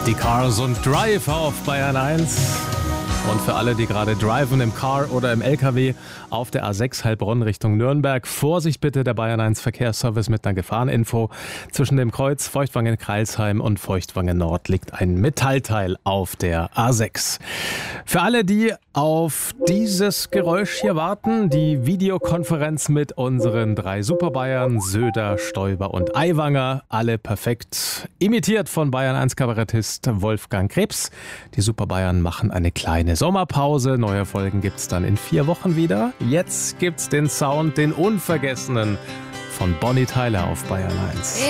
Die Cars und Drive auf Bayern 1. Und für alle, die gerade driven im Car oder im LKW auf der A6 Heilbronn Richtung Nürnberg, Vorsicht bitte, der Bayern 1 Verkehrsservice mit einer Gefahreninfo. Zwischen dem Kreuz Feuchtwangen-Kreilsheim und Feuchtwangen Nord liegt ein Metallteil auf der A6. Für alle, die auf dieses Geräusch hier warten, die Videokonferenz mit unseren 3 Superbayern, Söder, Stoiber und Aiwanger, alle perfekt imitiert von Bayern 1 Kabarettist Wolfgang Krebs. Die Superbayern machen eine kleine Sommerpause. Neue Folgen gibt's dann in 4 Wochen wieder. Jetzt gibt's den Sound, den unvergessenen von Bonnie Tyler auf Bayern 1.